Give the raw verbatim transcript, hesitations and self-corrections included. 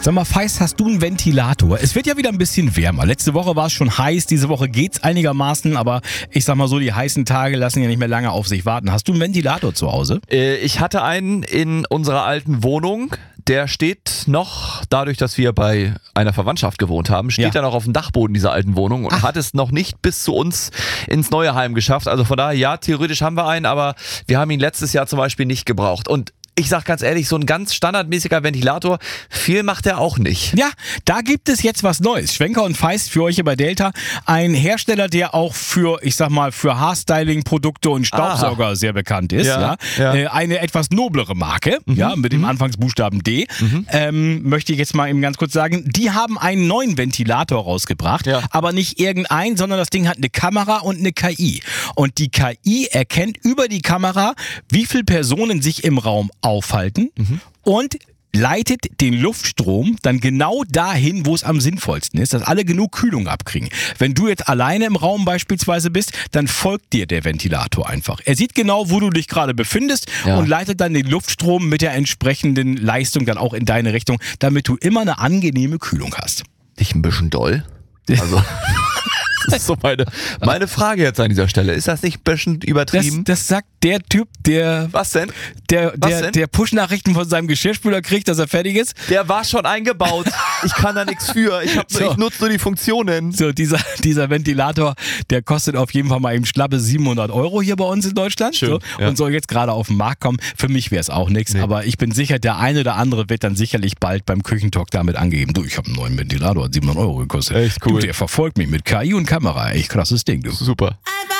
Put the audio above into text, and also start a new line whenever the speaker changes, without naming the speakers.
Sag mal, Feist, hast du einen Ventilator? Es wird ja wieder ein bisschen wärmer. Letzte Woche war es schon heiß, diese Woche geht's einigermaßen, aber ich sag mal so, die heißen Tage lassen ja nicht mehr lange auf sich warten. Hast du einen Ventilator zu Hause?
Äh, ich hatte einen in unserer alten Wohnung. Der steht noch, dadurch, dass wir bei einer Verwandtschaft gewohnt haben, steht
Ja.
er noch auf dem Dachboden dieser alten Wohnung und
Ach.
hat es noch nicht bis zu uns ins neue Heim geschafft. Also von daher, ja, theoretisch haben wir einen, aber wir haben ihn letztes Jahr zum Beispiel nicht gebraucht. Und ich sag ganz ehrlich, so ein ganz standardmäßiger Ventilator, viel macht er auch nicht.
Ja, da gibt es jetzt was Neues. Schwenker und Feist für euch hier bei Delta. Ein Hersteller, der auch für, ich sag mal, für Haarstyling-Produkte und Staubsauger Aha. sehr bekannt ist.
Ja,
Ja,
ja.
Äh, eine etwas noblere Marke,
Mhm.
ja, mit dem
Mhm.
Anfangsbuchstaben D.
Mhm.
Ähm, möchte ich jetzt mal eben ganz kurz sagen. Die haben einen neuen Ventilator rausgebracht,
Ja.
aber nicht irgendein, sondern das Ding hat eine Kamera und eine K I. Und die K I erkennt über die Kamera, wie viele Personen sich im Raum aufhalten
Mhm.
und leitet den Luftstrom dann genau dahin, wo es am sinnvollsten ist, dass alle genug Kühlung abkriegen. Wenn du jetzt alleine im Raum beispielsweise bist, dann folgt dir der Ventilator einfach. Er sieht genau, wo du dich gerade befindest
Ja.
und leitet dann den Luftstrom mit der entsprechenden Leistung dann auch in deine Richtung, damit du immer eine angenehme Kühlung hast.
Nicht ein bisschen doll? Also, das ist so meine, meine Frage jetzt an dieser Stelle. Ist das nicht ein bisschen
Das,
übertrieben?
das sagt der Typ, der,
Was denn?
der,
Was
der,
denn?
der Push-Nachrichten von seinem Geschirrspüler kriegt, dass er fertig ist.
Der war schon eingebaut. Ich kann da nichts für. Ich, hab,
So.
ich nutze nur die Funktionen.
So, dieser, dieser Ventilator, der kostet auf jeden Fall mal eben schlappe siebenhundert Euro hier bei uns in Deutschland.
Schön,
so,
ja.
Und soll jetzt gerade auf den Markt kommen. Für mich wäre es auch nichts,
Nee.
aber ich bin sicher, der eine oder andere wird dann sicherlich bald beim Küchentalk damit angegeben. Du, ich habe einen neuen Ventilator, hat siebenhundert Euro gekostet.
Echt cool.
Du, der verfolgt mich mit K I und Kamera. Echt krasses Ding, du.
Super.
I